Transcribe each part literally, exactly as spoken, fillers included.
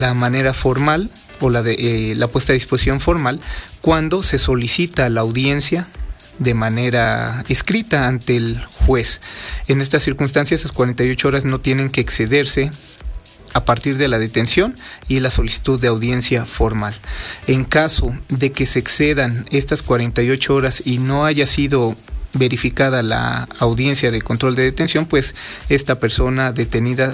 la manera formal o la, de, eh, la puesta a disposición formal cuando se solicita la audiencia de manera escrita ante el juez. En estas circunstancias, las cuarenta y ocho horas no tienen que excederse a partir de la detención y la solicitud de audiencia formal. En caso de que se excedan estas cuarenta y ocho horas y no haya sido verificada la audiencia de control de detención, pues esta persona detenida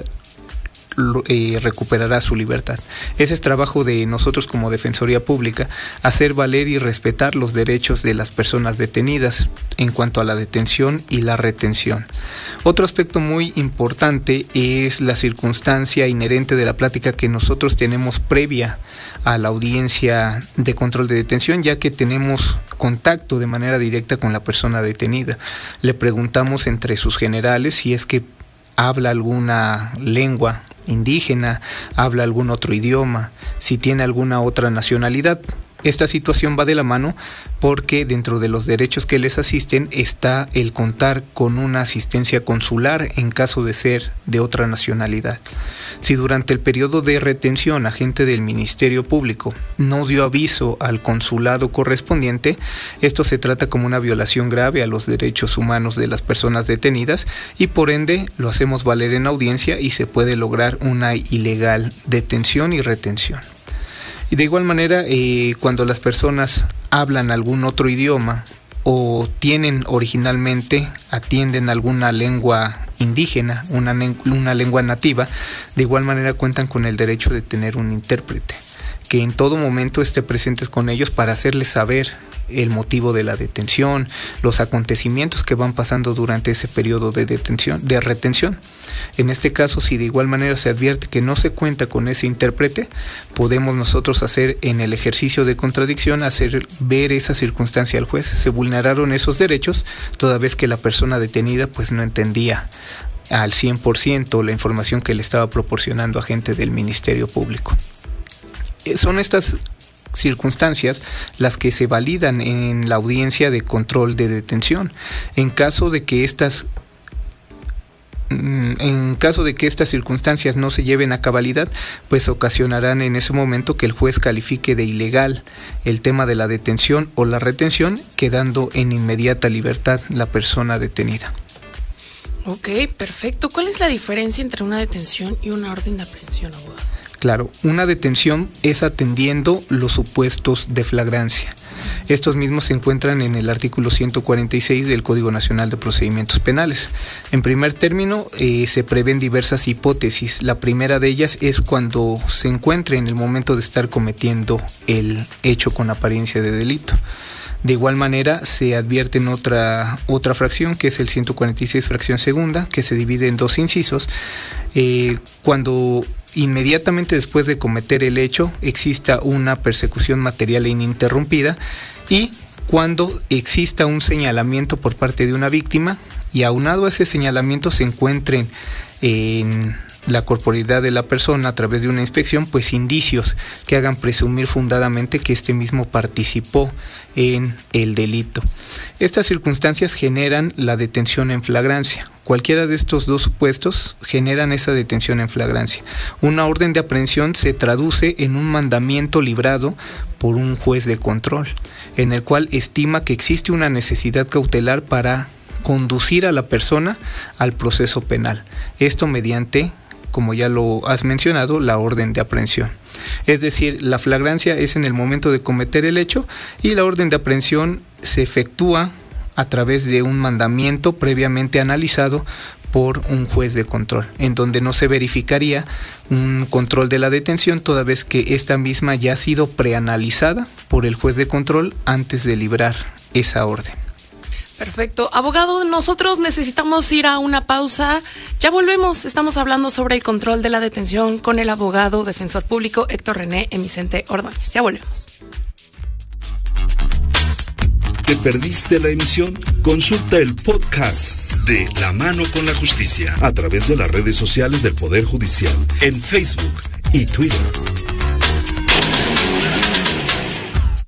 Eh, recuperará su libertad. Ese es trabajo de nosotros como Defensoría Pública, hacer valer y respetar los derechos de las personas detenidas en cuanto a la detención y la retención. Otro aspecto muy importante es la circunstancia inherente de la plática que nosotros tenemos previa a la audiencia de control de detención, ya que tenemos contacto de manera directa con la persona detenida. Le preguntamos entre sus generales si es que habla alguna lengua indígena, habla algún otro idioma, si tiene alguna otra nacionalidad. Esta situación va de la mano porque dentro de los derechos que les asisten está el contar con una asistencia consular en caso de ser de otra nacionalidad. Si durante el periodo de retención agente del Ministerio Público no dio aviso al consulado correspondiente, esto se trata como una violación grave a los derechos humanos de las personas detenidas y por ende lo hacemos valer en audiencia y se puede lograr una ilegal detención y retención. Y de igual manera, eh, cuando las personas hablan algún otro idioma o tienen originalmente, atienden alguna lengua indígena, una, una lengua nativa, de igual manera cuentan con el derecho de tener un intérprete, que en todo momento esté presente con ellos para hacerles saber el motivo de la detención, los acontecimientos que van pasando durante ese periodo de detención, de retención. En este caso, si de igual manera se advierte que no se cuenta con ese intérprete, podemos nosotros hacer en el ejercicio de contradicción, hacer ver esa circunstancia al juez. Se vulneraron esos derechos toda vez que la persona detenida pues no entendía al cien por ciento la información que le estaba proporcionando agente del Ministerio Público. Son estas circunstancias las que se validan en la audiencia de control de detención. En caso de que estas En caso de que estas circunstancias no se lleven a cabalidad, pues ocasionarán en ese momento que el juez califique de ilegal el tema de la detención o la retención, quedando en inmediata libertad la persona detenida. Ok, perfecto. ¿Cuál es la diferencia entre una detención y una orden de aprehensión, abogado? Claro, una detención es atendiendo los supuestos de flagrancia. Estos mismos se encuentran en el artículo ciento cuarenta y seis del Código Nacional de Procedimientos Penales. En primer término, eh, se prevén diversas hipótesis. La primera de ellas es cuando se encuentre en el momento de estar cometiendo el hecho con apariencia de delito. De igual manera, se advierte en otra, otra fracción, que es el ciento cuarenta y seis fracción segunda, que se divide en dos incisos. Eh, cuando inmediatamente después de cometer el hecho exista una persecución material e ininterrumpida y cuando exista un señalamiento por parte de una víctima y aunado a ese señalamiento se encuentren en la corporeidad de la persona a través de una inspección, pues indicios que hagan presumir fundadamente que este mismo participó en el delito. Estas circunstancias generan la detención en flagrancia. Cualquiera de estos dos supuestos generan esa detención en flagrancia. Una orden de aprehensión se traduce en un mandamiento librado por un juez de control, en el cual estima que existe una necesidad cautelar para conducir a la persona al proceso penal. Esto mediante, como ya lo has mencionado, la orden de aprehensión. Es decir, la flagrancia es en el momento de cometer el hecho y la orden de aprehensión se efectúa a través de un mandamiento previamente analizado por un juez de control, en donde no se verificaría un control de la detención toda vez que esta misma ya ha sido preanalizada por el juez de control antes de librar esa orden. Perfecto. Abogado, nosotros necesitamos ir a una pausa. Ya volvemos. Estamos hablando sobre el control de la detención con el abogado defensor público Héctor René Emicente Ordóñez. Ya volvemos. ¿Te perdiste la emisión? Consulta el podcast de La Mano con la Justicia a través de las redes sociales del Poder Judicial en Facebook y Twitter.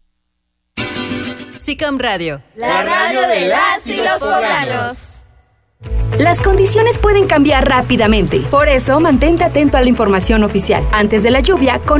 SICAM Radio, la radio de las y los poblanos. Las condiciones pueden cambiar rápidamente. Por eso, mantente atento a la información oficial. Antes de la lluvia, con